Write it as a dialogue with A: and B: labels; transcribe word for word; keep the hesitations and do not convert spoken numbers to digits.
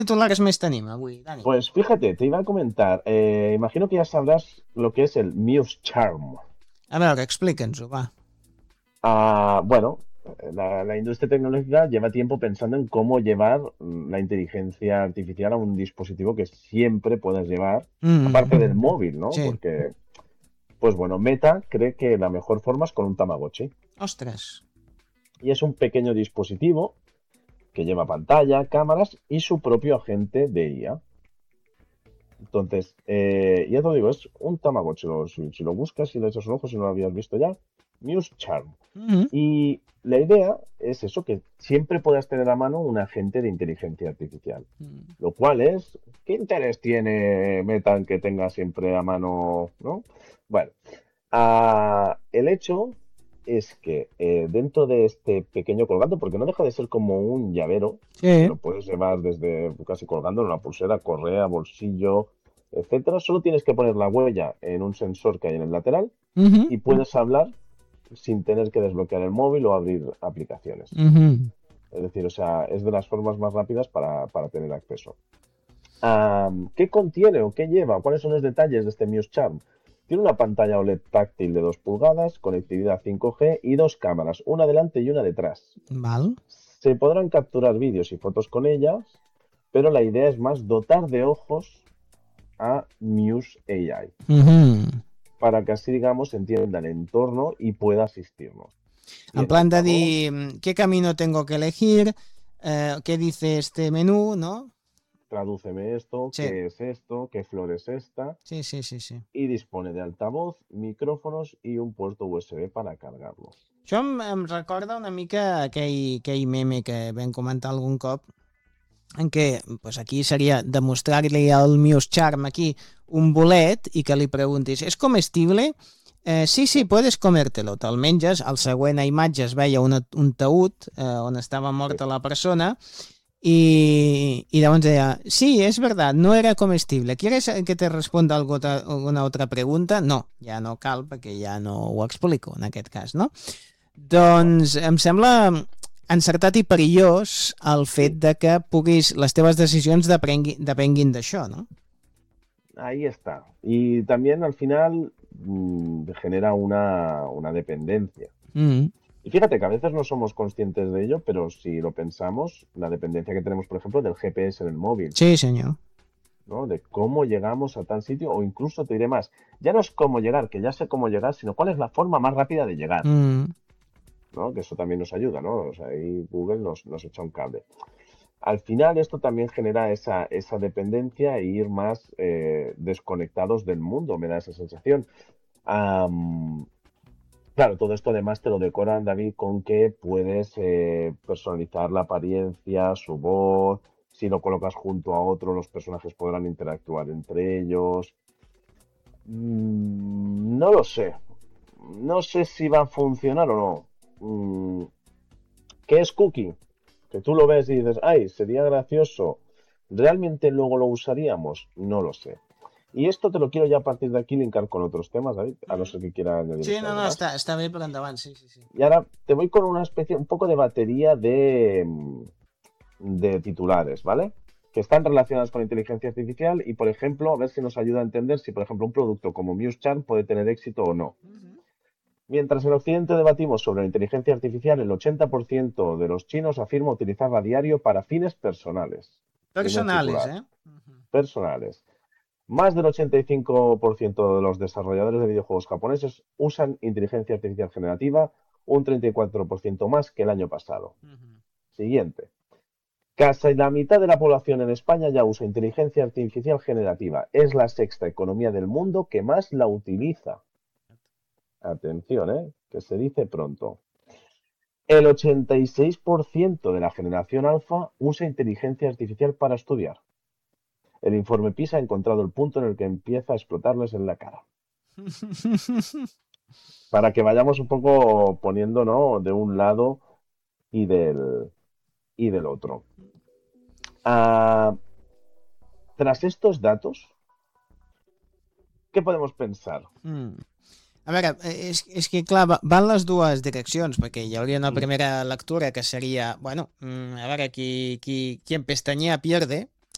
A: titulares més tenim avui, Dani?
B: Pues fíjate, te iba a comentar, eh, imagino que ya sabrás lo que es el Muse Charm.
A: A veure, explica'ns-ho, va.
B: Ah, bueno, la, la industria tecnológica lleva tiempo pensando en cómo llevar mm, la inteligencia artificial a un dispositivo que siempre puedas llevar, aparte del
A: Mm,
B: móvil, ¿no?
A: sí.
B: Porque, pues bueno, Meta cree que la mejor forma es con un Tamagotchi.
A: Ostres.
B: Y es un pequeño dispositivo que lleva pantalla, cámaras y su propio agente de I A. Entonces, eh, ya te lo digo, es un Tamagotchi. Lo- si, si lo buscas y le echas un ojo, si no lo habías visto ya, Muse Charm.
A: Mm,
B: Y la idea es eso, que siempre puedas tener a mano un agente de inteligencia artificial.
A: mm.
B: Lo cual es, ¿qué interés tiene Meta en que tenga siempre a mano, ¿no? Bueno, ah, el hecho es que eh, dentro de este pequeño colgante, porque no deja de ser como un llavero, que
A: Sí.
B: lo puedes llevar desde casi colgando en una pulsera, correa, bolsillo, etcétera, solo tienes que poner la huella en un sensor que hay en el lateral
A: Mhm,
B: y puedes hablar sin tener que desbloquear el móvil o abrir aplicaciones.
A: mhm.
B: Es decir, o sea, es de las formas más rápidas para, para tener acceso. Um, ¿Qué contiene o qué lleva? ¿Cuáles son los detalles de este Muse Charm? Tiene una pantalla O L E D táctil de dos pulgadas, conectividad cinco G y dos cámaras, una delante y una detrás.
A: Val.
B: Se podrán capturar vídeos y fotos con ellas, pero la idea es más dotar de ojos a Muse A I,
A: Mhm.
B: para que así, digamos, entienda el entorno y pueda asistirnos.
A: En
B: Tiene
A: plan de
B: altavoz,
A: dir, mm, ¿qué camino tengo que elegir? Eh, ¿Qué dice este menú? ¿No?
B: tradúceme esto,
A: Sí,
B: qué es esto, qué flor es esta,
A: sí, sí, sí, sí.
B: y dispone de altavoz, micrófonos y un puerto U S B para cargarlo.
A: Això em, em recorda una mica aquell, aquell meme que vam comentar algun cop, en què pues aquí seria demostrar-li al Muse Charm aquí un bolet i que li preguntis, és comestible? Eh, sí, sí, puedes comértelo. Te'l menges, al següent a imatge es veia una, un taüt eh, on estava
B: Sí.
A: morta la persona y, y llavors deia, sí, es verdad, no era comestible. ¿Quieres que te responda algo, alguna otra pregunta? No, ja no cal, perquè ja no ho explico en aquest cas, no?
B: Bueno,
A: Doncs em sembla encertat i perillós el fet
B: sí,
A: de que puguis, les teves decisions depenguin d'això, no?
B: ahí está. Y también al final mmm, genera una, una dependencia.
A: Mm.
B: Y fíjate que a veces no somos conscientes de ello, pero si lo pensamos, la dependencia que tenemos, por ejemplo, del G P S en el móvil,
A: Sí, senyor.
B: ¿no? De cómo llegamos a tal sitio, o incluso te diré más, ya no es cómo llegar, que ya sé cómo llegar, sino cuál es la forma más rápida de llegar,
A: Mm.
B: ¿no? Que eso también nos ayuda, ¿no? O sea, ahí Google nos, nos echa un cable. Al final esto también genera esa, esa dependencia e ir más eh, desconectados del mundo, me da esa sensación. Am, claro, todo esto además te lo decoran, David, con que puedes eh, personalizar la apariencia, su voz. Si lo colocas junto a otro, los personajes podrán interactuar entre ellos. Mm, no lo sé. No sé si va a funcionar o no. Mm, ¿qué es Cookie? Que tú lo ves y dices, ay, sería gracioso. ¿Realmente luego lo usaríamos? No lo sé. Y esto te lo quiero ya a partir de aquí linkar con otros temas, David, a no
A: Mm.
B: ser que quiera añadir
A: Sí,
B: usted
A: no,
B: algo
A: no,
B: más.
A: està, està bé per endavant, sí, sí, sí.
B: Y ahora te voy con una especie, un poco de batería de, de titulares, ¿vale? Que están relacionadas con inteligencia artificial y, por ejemplo, a ver si nos ayuda a entender si, por ejemplo, un producto como MuseCharm puede tener éxito o no.
A: Mm-hmm.
B: Mientras en Occidente debatimos sobre la inteligencia artificial, el ochenta por ciento de los chinos afirma utilizarla a diario para fines personales. Primer
A: Personales,
B: titular.
A: eh? Mm-hmm.
B: Personales. Más del ochenta y cinco por ciento de los desarrolladores de videojuegos japoneses usan inteligencia artificial generativa, un treinta y cuatro por ciento más que el año pasado.
A: Mm-hmm.
B: Siguiente. Casi la mitad de la población en España ya usa inteligencia artificial generativa. Es la sexta economía del mundo que más la utiliza. Atención, ¿eh? Que se dice pronto. El ochenta y seis por ciento de la generación alfa usa inteligencia artificial para estudiar. El informe PISA ha encontrado el punto en el que empieza a explotarles en la cara. Para que vayamos un poco poniendo, ¿no? De un lado y del, y del otro. Ah, tras estos datos, ¿qué podemos pensar?
A: Mm. A veure, eh, és, és que clar, va- van les dues direccions, perquè hi hauria una
B: Mm,
A: primera lectura que seria, bueno, mm, a veure, qui, qui, qui empestanyea pierde,